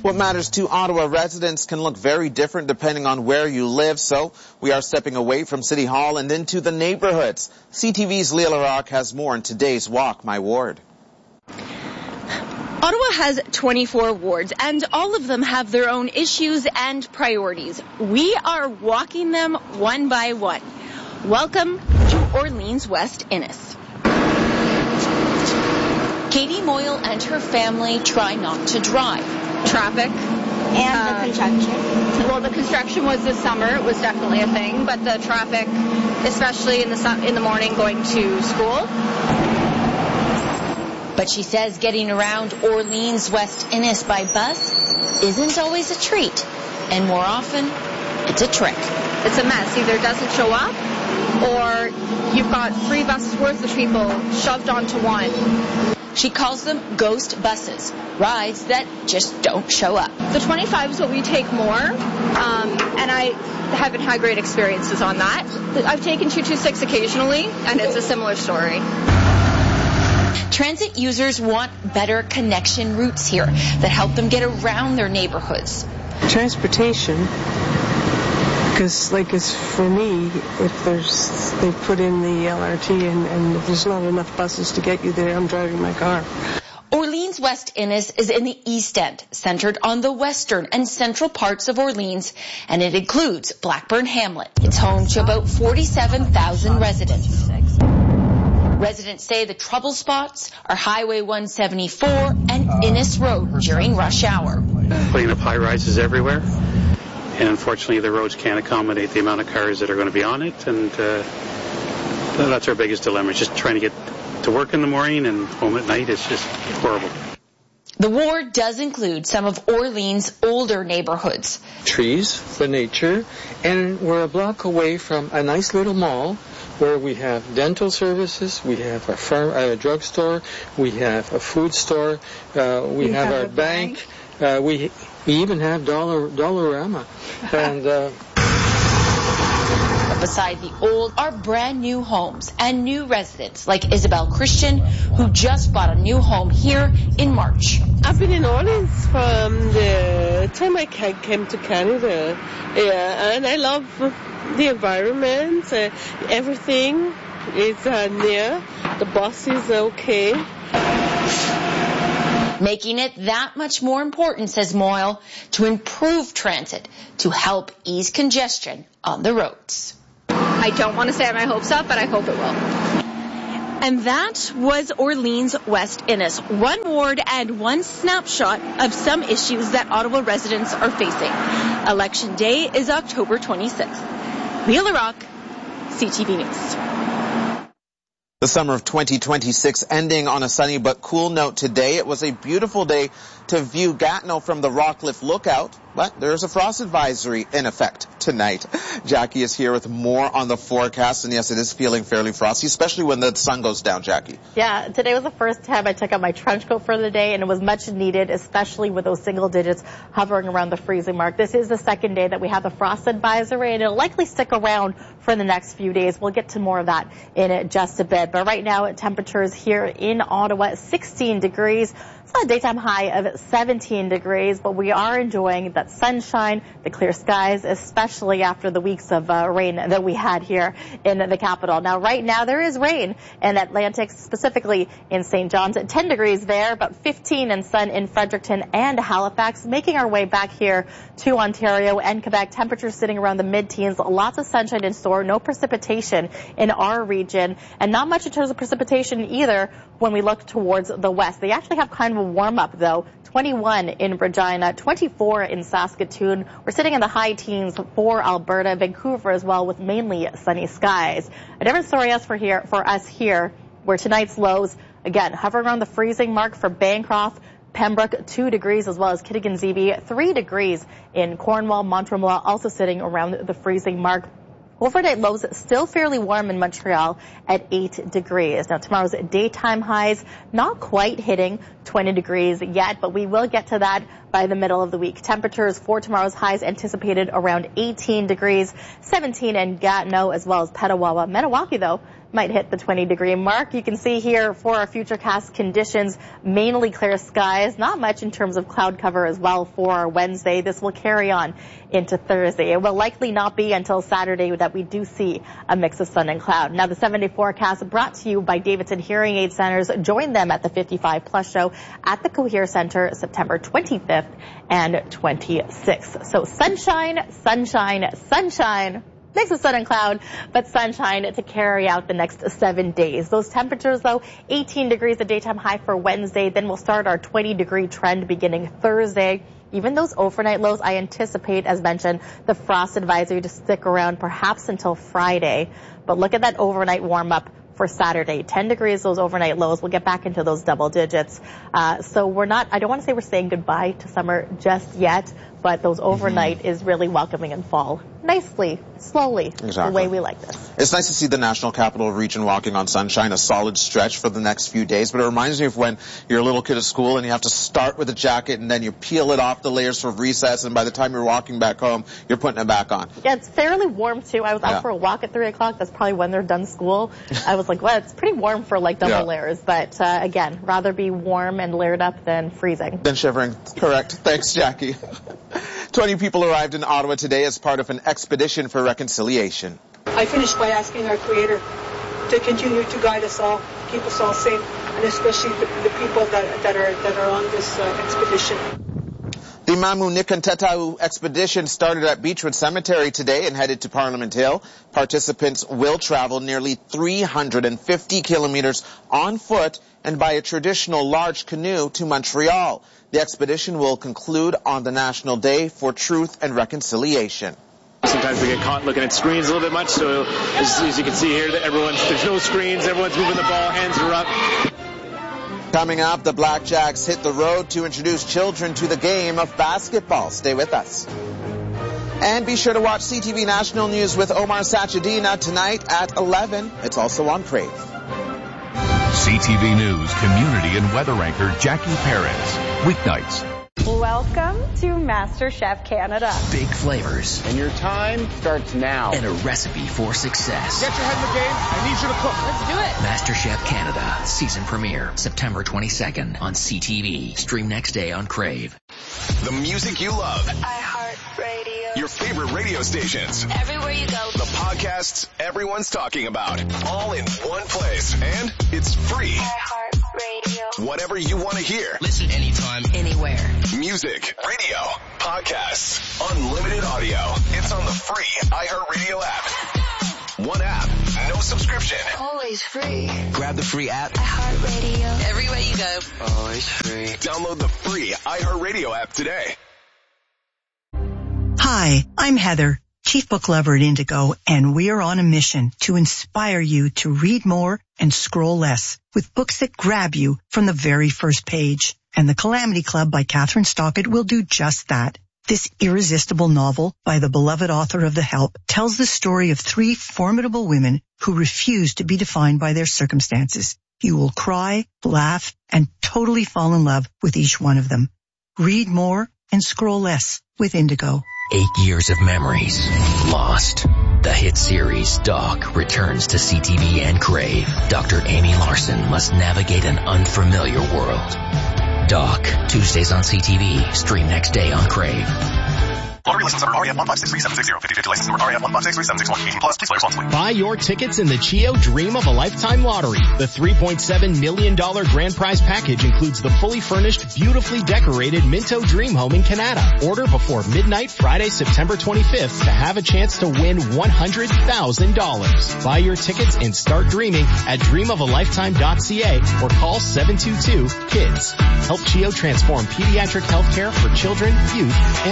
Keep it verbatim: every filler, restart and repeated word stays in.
What matters to Ottawa residents can look very different depending on where you live, so we are stepping away from City Hall and into the neighborhoods. C T V's Leah Larocque has more in today's Walk My Ward. Ottawa has twenty-four wards, and all of them have their own issues and priorities. We are walking them one by one. Welcome to Orleans West Innes. Katie Moyle and her family try not to drive. Traffic. And um, the construction. Well, the construction was this summer. It was definitely a thing, but the traffic, especially in the in the morning going to school. But she says getting around Orleans West Innes by bus isn't always a treat, and more often, it's a trick. It's a mess. Either it doesn't show up, or you've got three buses worth of people shoved onto one. She calls them ghost buses, rides that just don't show up. The twenty-five is what we take more, um, and I haven't had great experiences on that. I've taken two two six occasionally, and it's a similar story. Transit users want better connection routes here that help them get around their neighborhoods. Transportation, because like as for me, if there's they put in the L R T and, and if there's not enough buses to get you there, I'm driving my car. Orleans West Innes is in the East End, centered on the western and central parts of Orleans, and it includes Blackburn Hamlet. It's home to about forty-seven thousand residents. Residents say the trouble spots are Highway one seventy-four and Innes Road during rush hour. Putting up high rises everywhere, and unfortunately the roads can't accommodate the amount of cars that are going to be on it, and uh, that's our biggest dilemma, just trying to get to work in the morning and home at night. It's just horrible. The ward does include some of Orleans' older neighborhoods. Trees for nature, and we're a block away from a nice little mall where we have dental services, we have a, farm, a drugstore, we have a food store, uh, we, we have, have our bank, bank. Uh, we we even have Dollar Dollarama, and. Uh, Beside the old are brand new homes and new residents like Isabel Christian, who just bought a new home here in March. I've been in Orleans from the time I came to Canada, yeah, and I love the environment. Uh, everything is uh, near. The bus is okay. Making it that much more important, says Moyle, to improve transit to help ease congestion on the roads. I don't want to say my hopes up, but I hope it will. And that was Orleans West Innes, one ward and one snapshot of some issues that Ottawa residents are facing. Election Day is October twenty-sixth. Leah Larocque, C T V News. The summer of twenty twenty-six ending on a sunny but cool note today. It was a beautiful day to view Gatineau from the Rockcliffe Lookout, but there's a frost advisory in effect tonight. Jackie is here with more on the forecast, and yes, it is feeling fairly frosty, especially when the sun goes down, Jackie. Yeah, today was the first time I took out my trench coat for the day, and it was much needed, especially with those single digits hovering around the freezing mark. This is the second day that we have the frost advisory, and it'll likely stick around for the next few days. We'll get to more of that in just a bit. But right now, temperatures here in Ottawa, sixteen degrees. It's a daytime high of seventeen degrees, but we are enjoying that sunshine, the clear skies, especially after the weeks of uh, rain that we had here in the capital. Now, right now, there is rain in Atlantic, specifically in Saint John's, at ten degrees there, but fifteen in sun in Fredericton and Halifax. Making our way back here to Ontario and Quebec, temperatures sitting around the mid-teens, lots of sunshine in store, no precipitation in our region, and not much in terms of precipitation either when we look towards the west. They actually have kind of a warm-up, though. twenty-one in Regina, twenty-four in Saskatoon. We're sitting in the high teens for Alberta, Vancouver as well, with mainly sunny skies. A different story as for here for us here, where tonight's lows, again, hovering around the freezing mark for Bancroft, Pembroke, two degrees, as well as Kittigan-Zibi, three degrees in Cornwall, Montremois, also sitting around the freezing mark. Overnight lows still fairly warm in Montreal at eight degrees. Now, tomorrow's daytime highs not quite hitting twenty degrees yet, but we will get to that by the middle of the week. Temperatures for tomorrow's highs anticipated around eighteen degrees, seventeen in Gatineau as well as Petawawa. Maniwaki, though, might hit the twenty degree mark. You can see here for our futurecast conditions, mainly clear skies, not much in terms of cloud cover as well for our Wednesday. This will carry on into Thursday. It will likely not be until Saturday that we do see a mix of sun and cloud. Now the seven day forecast brought to you by Davidson Hearing Aid Centers. Join them at the fifty-five plus show at the Cohere Center September twenty-fifth and twenty-sixth. So sunshine, sunshine, sunshine. Mix of sun and cloud, but sunshine to carry out the next seven days. Those temperatures, though, eighteen degrees, a daytime high for Wednesday. Then we'll start our twenty degree trend beginning Thursday. Even those overnight lows, I anticipate, as mentioned, the frost advisory to stick around perhaps until Friday. But look at that overnight warm up for Saturday. ten degrees, those overnight lows. We'll get back into those double digits. Uh, so we're not, I don't want to say we're saying goodbye to summer just yet, but those overnight mm-hmm. is really welcoming in fall. Nicely, slowly, exactly. The way we like this. It's nice to see the National Capital Region walking on sunshine, a solid stretch for the next few days, but it reminds me of when you're a little kid at school and you have to start with a jacket and then you peel it off the layers for recess, and by the time you're walking back home, you're putting it back on. Yeah, it's fairly warm too. I was out yeah. for a walk at three o'clock. That's probably when they're done school. I was like, well, it's pretty warm for like double yeah. layers, but uh, again, rather be warm and layered up than freezing. Than shivering. Correct. Thanks, Jackie. twenty people arrived in Ottawa today as part of an expedition for reconciliation. I finished by asking our Creator to continue to guide us all, keep us all safe, and especially the, the people that, that are that are on this uh, expedition. The Mamu Nikantetau expedition started at Beechwood Cemetery today and headed to Parliament Hill. Participants will travel nearly three hundred fifty kilometers on foot and by a traditional large canoe to Montreal. The expedition will conclude on the National Day for Truth and Reconciliation. Sometimes we get caught looking at screens a little bit much, so as, as you can see here, that everyone's there's no screens, everyone's moving the ball, hands are up. Coming up, the Blackjacks hit the road to introduce children to the game of basketball. Stay with us. And be sure to watch C T V National News with Omar Sachedina tonight at eleven. It's also on Crave. C T V News community and weather anchor Jackie Perez. Weeknights. Welcome to MasterChef Canada. Big flavors. And your time starts now. And a recipe for success. Get your head in the game. I need you to cook. Let's do it. MasterChef Canada. Season premiere. September twenty-second on C T V. Stream next day on Crave. The music you love. iHeartRadio. Your favorite radio stations. Everywhere you go. The podcasts everyone's talking about. All in one place. And it's free. iHeartRadio. Whatever you want to hear. Listen anytime, anywhere. Music, radio, podcasts, unlimited audio. It's on the free iHeartRadio app. One app, no subscription. Always free. Grab the free app. iHeartRadio. Everywhere you go. Always free. Download the free iHeartRadio app today. Hi, I'm Heather, Chief Book Lover at Indigo, and we are on a mission to inspire you to read more and scroll less with books that grab you from the very first page. And The Calamity Club by Catherine Stockett will do just that. This irresistible novel by the beloved author of The Help tells the story of three formidable women who refuse to be defined by their circumstances. You will cry, laugh, and totally fall in love with each one of them. Read more and scroll less with Indigo. Eight years of memories lost. The hit series Doc returns to C T V and Crave. Doctor Amy Larson must navigate an unfamiliar world. Doc, Tuesdays on C T V. Stream next day on Crave. Lottery license number R E F one five six three seven six zero. fifty fifty license number R E F one five six three seven six one. eighteen plus. Please play responsibly. Buy your tickets in the Chio Dream of a Lifetime Lottery. The three point seven million dollars grand prize package includes the fully furnished, beautifully decorated Minto Dream Home in Canada. Order before midnight Friday, September twenty-fifth to have a chance to win one hundred thousand dollars. Buy your tickets and start dreaming at dream of a lifetime dot c a or call seven two two KIDS. Help Chio transform pediatric healthcare for children, youth, and